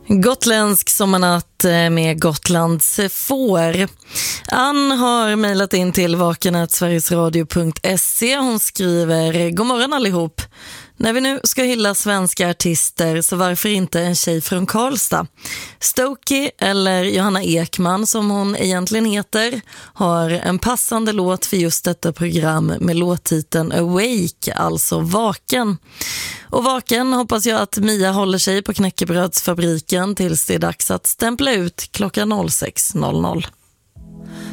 Gotländsk sommarnatt med Gotlands får. Ann har mejlat in till vaken@sverigesradio.se. Hon skriver: God morgon allihop. När vi nu ska hylla svenska artister, så varför inte en tjej från Karlstad? Stokey, eller Johanna Ekman som hon egentligen heter, har en passande låt för just detta program med låttiteln Awake, alltså Vaken. Och vaken hoppas jag att Mia håller sig på knäckebrödsfabriken tills det är dags att stämpla ut klockan 06.00.